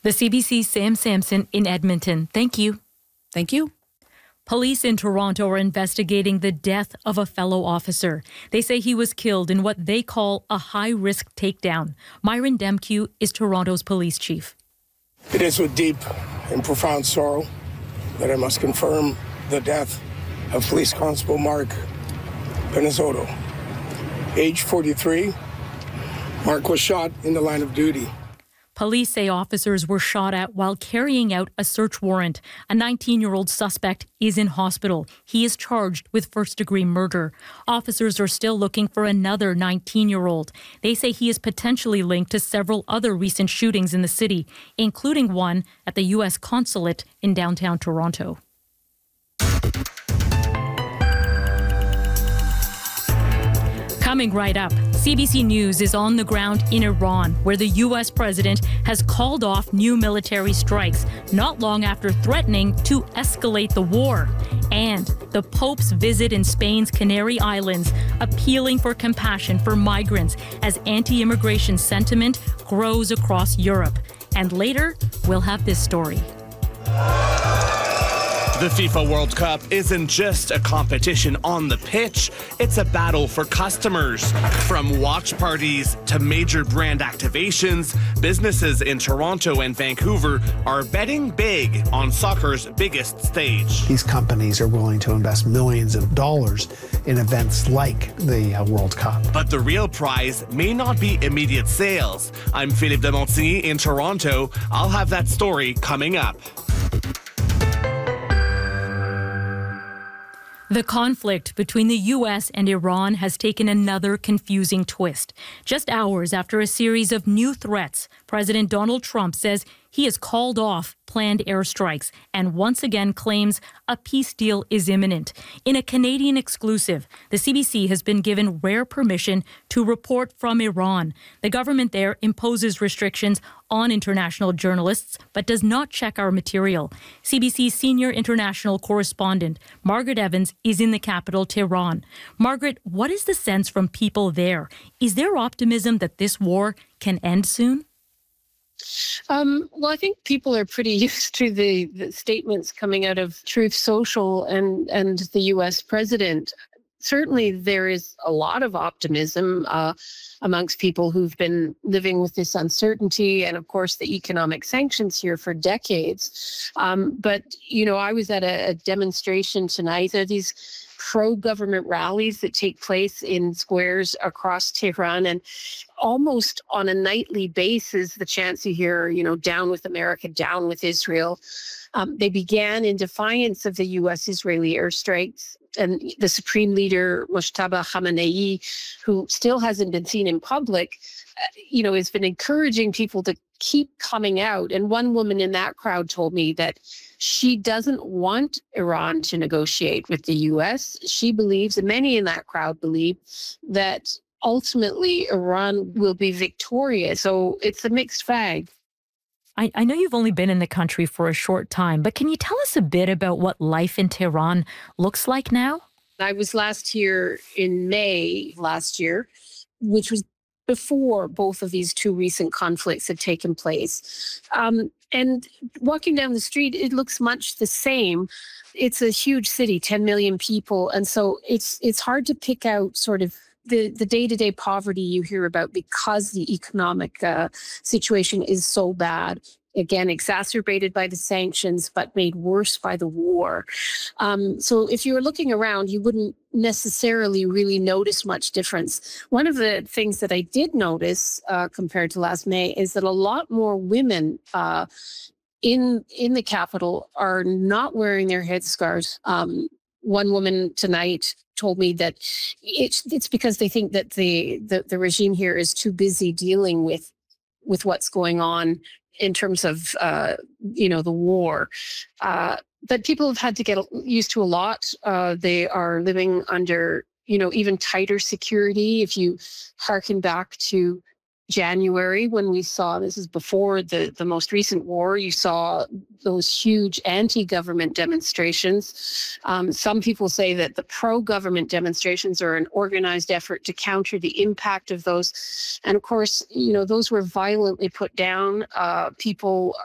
The CBC's Sam Sampson in Edmonton. Thank you. Thank you. Police in Toronto are investigating the death of a fellow officer. They say he was killed in what they call a high-risk takedown. Myron Demkew is Toronto's police chief. It is with deep and profound sorrow that I must confirm the death of Police Constable Mark Penizzotto. Age 43, Mark was shot in the line of duty. Police say officers were shot at while carrying out a search warrant. A 19-year-old suspect is in hospital. He is charged with first-degree murder. Officers are still looking for another 19-year-old. They say he is potentially linked to several other recent shootings in the city, including one at the U.S. consulate in downtown Toronto. Coming right up, CBC News is on the ground in Iran, where the U.S. president has called off new military strikes, not long after threatening to escalate the war. And the Pope's visit in Spain's Canary Islands, appealing for compassion for migrants as anti-immigration sentiment grows across Europe. And later, we'll have this story. The FIFA World Cup isn't just a competition on the pitch, it's a battle for customers. From watch parties to major brand activations, businesses in Toronto and Vancouver are betting big on soccer's biggest stage. These companies are willing to invest millions of dollars in events like the World Cup. But the real prize may not be immediate sales. I'm Philippe de Montigny in Toronto. I'll have that story coming up. The conflict between the U.S. and Iran has taken another confusing twist. Just hours after a series of new threats, President Donald Trump says he has called off planned airstrikes and once again claims a peace deal is imminent. In a Canadian exclusive, the CBC has been given rare permission to report from Iran. The government there imposes restrictions on international journalists, but does not check our material. CBC's senior international correspondent, Margaret Evans, is in the capital, Tehran. Margaret, what is the sense from people there? Is there optimism that this war can end soon? Well, I think people are pretty used to the statements coming out of Truth Social and the U.S. president. Certainly, there is a lot of optimism amongst people who've been living with this uncertainty and, of course, the economic sanctions here for decades. But, I was at a demonstration tonight. There are these pro-government rallies that take place in squares across Tehran, and almost on a nightly basis, the chants you hear, down with America, down with Israel. They began in defiance of the U.S.-Israeli airstrikes, and the Supreme Leader, Mojtaba Khamenei, who still hasn't been seen in public, has been encouraging people to keep coming out. And one woman in that crowd told me that she doesn't want Iran to negotiate with the U.S. She believes, and many in that crowd believe, that ultimately Iran will be victorious. So it's a mixed bag. I know you've only been in the country for a short time, but can you tell us a bit about what life in Tehran looks like now? I was last here in May last year, which was before both of these two recent conflicts had taken place. And walking down the street, it looks much the same. It's a huge city, 10 million people. And so it's hard to pick out sort of the day-to-day poverty you hear about because the economic situation is so bad. Again, exacerbated by the sanctions, but made worse by the war. So if you were looking around, you wouldn't necessarily really notice much difference. One of the things that I did notice compared to last May is that a lot more women in the capital are not wearing their headscarves. One woman tonight told me that it's because they think that the regime here is too busy dealing with what's going on in terms of, the war. But people have had to get used to a lot. They are living under, even tighter security. If you hearken back to January, when we saw, this is before the most recent war, you saw those huge anti-government demonstrations. Some people say that the pro-government demonstrations are an organized effort to counter the impact of those. And of course, those were violently put down. People